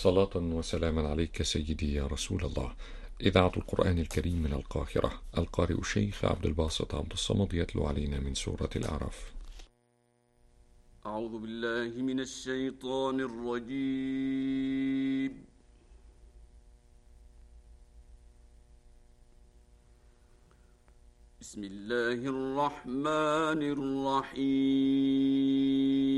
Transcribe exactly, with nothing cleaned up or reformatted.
صلاة وسلاما عليك سيدي يا رسول الله. إذاعة القرآن الكريم من القاهرة، القارئ الشيخ عبد الباسط عبد الصمد يتلو علينا من سورة الأعراف. أعوذ بالله من الشيطان الرجيم. بسم الله الرحمن الرحيم.